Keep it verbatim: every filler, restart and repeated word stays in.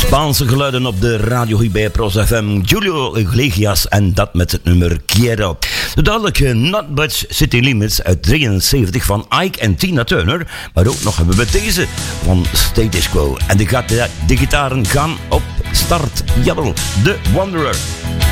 Spaanse geluiden op de radio hier bij Pros F M. Julio Iglesias en dat met het nummer Quiero. De duidelijke Not Budge City Limits uit drieënzeventig van Ike en Tina Turner. Maar ook nog hebben we deze van Status Quo. En de, de, de gitaren gaan op start. Jawel, The Wanderer.